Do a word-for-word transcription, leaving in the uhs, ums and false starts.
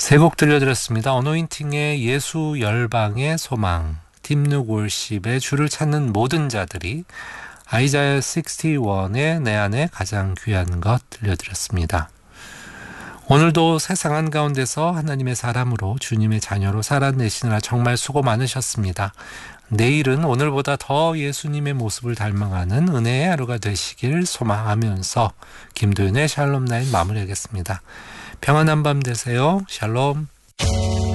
세 곡 들려드렸습니다. 어노인팅의 예수 열방의 소망, 딥룩 월십의 주를 찾는 모든 자들이, 아이자야 육십일의 내 안에 가장 귀한 것 들려드렸습니다. 오늘도 세상 한가운데서 하나님의 사람으로 주님의 자녀로 살아내시느라 정말 수고 많으셨습니다. 내일은 오늘보다 더 예수님의 모습을 닮아가는 은혜의 하루가 되시길 소망하면서 김도윤의 샬롬 나인 마무리하겠습니다. 평안한 밤 되세요. 샬롬.